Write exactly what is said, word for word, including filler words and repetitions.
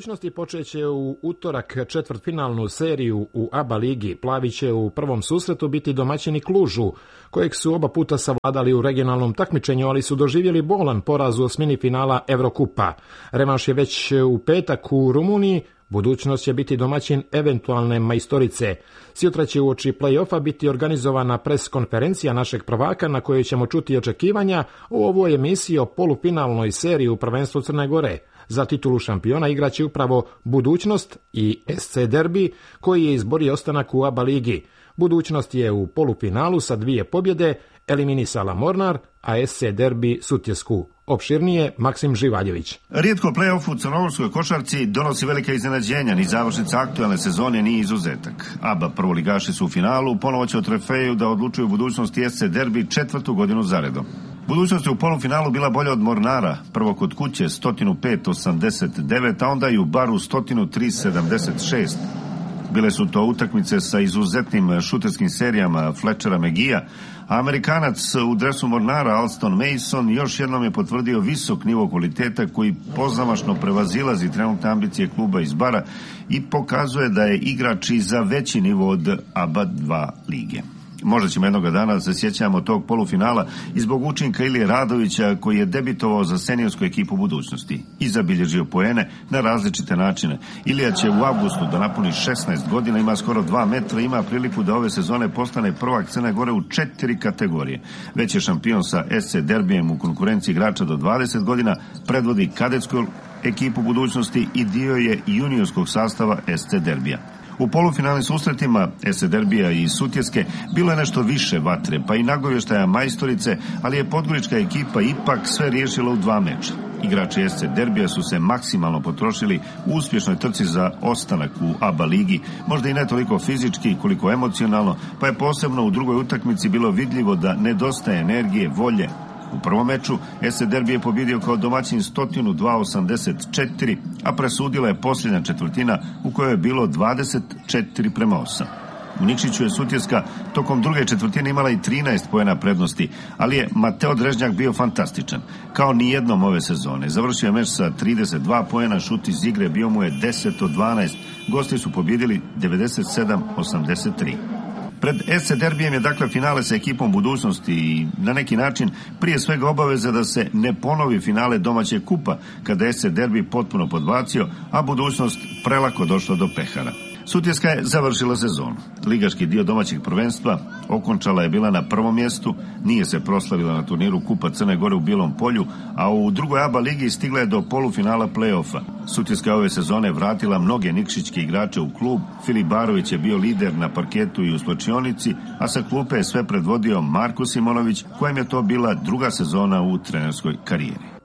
budućnosti počeće u utorak četvrtfinalnu seriju u A B A ligi. Plavi će u prvom susretu biti domaćini Klužu, kojeg su oba puta savladali u regionalnom takmičenju, ali su doživjeli bolan poraz u osmini finala Evrokupa. Revanš je već u petak u Rumuniji. Budućnost će biti domaćin eventualne majstorice. Sutra će uoči play-offa biti organizovana pres konferencija našeg prvaka na kojoj ćemo čuti očekivanja u ovoj emisiji o polufinalnoj seriji u prvenstvu Crne Gore. Za titulu šampiona igraće upravo Budućnost i S C Derbi, koji je izborio ostanak u A B A ligi. Budućnost je u polufinalu sa dvije pobjede eliminisala Mornar, a S C Derbi Sutjesku. Opširnije Maksim Živaljević. Rijetko play-off u crnogorskoj košarci donosi velika iznenađenja, ni završnica aktualne sezone nije izuzetak. A B A prvoligaši su u finalu, ponovo će o trofeju da odlučuju Budućnost i S C Derbi četvrtu godinu zaredom. Budućnost je u polufinalu bila bolja od Mornara, prvo kod kuće sto pet osamdeset devet, a onda i u Baru sto tri sedamdeset šest. Bile su to utakmice sa izuzetnim šuterskim serijama Fletchera McGee'a, a Amerikanac u dresu Mornara Alston Mason još jednom je potvrdio visok nivo kvaliteta koji pozamašno prevazilazi trenutne ambicije kluba iz Bara i pokazuje da je igrač i za veći nivo od A B A dva lige. Možda ćemo jednoga dana da se sjećamo tog polufinala i zbog učinka Ilije Radovića koji je debitovao za seniorsku ekipu Budućnosti i zabilježio poene na različite načine. Ilija će u avgustu da napuni šesnaest godina, ima skoro dva metra, ima priliku da ove sezone postane prvak Crne Gore u četiri kategorije. Već je šampion sa S C Derbijem u konkurenciji igrača do dvadeset godina, predvodi kadetsku ekipu Budućnosti i dio je juniorskog sastava S C Derbija. U polufinalnim susretima S C Derbija i Sutjeske bilo je nešto više vatre, pa i nagovještaja majstorice, ali je podgorička ekipa ipak sve riješila u dva meča. Igrači S C Derbija su se maksimalno potrošili u uspješnoj trci za ostanak u A B A ligi, možda i ne toliko fizički koliko emocionalno, pa je posebno u drugoj utakmici bilo vidljivo da nedostaje energije, volje. U prvom meču S C Derbi je pobjedio kao domaćin sto dva osamdeset četiri, a presudila je posljednja četvrtina u kojoj je bilo dvadeset četiri prema osam. U Nikšiću je Sutjeska tokom druge četvrtine imala i trinaest poena prednosti, ali je Mateo Drežnjak bio fantastičan, kao ni jednom ove sezone. Završio je meč sa trideset dva poena, šut iz igre bio mu je deset od dvanaest, gosti su pobjedili devedeset sedam osamdeset tri. Pred S C Derbijem je dakle finale sa ekipom Budućnosti i na neki način prije svega obaveza da se ne ponovi finale domaćeg kupa kada S C Derbi potpuno podbacio, a Budućnost prelako došla do pehara. Sutjeska je završila sezonu. Ligaški dio domaćeg prvenstva okončala je bila na prvom mjestu, nije se proslavila na turniru Kupa Crne Gore u Bijelom Polju, a u drugoj A B A ligi stigla je do polufinala play-offa. Sutjeska ove sezone vratila mnoge nikšićke igrače u klub, Filip Barović je bio lider na parketu i u slačionici, a sa klupe je sve predvodio Marko Simonović, kojem je to bila druga sezona u trenerskoj karijeri.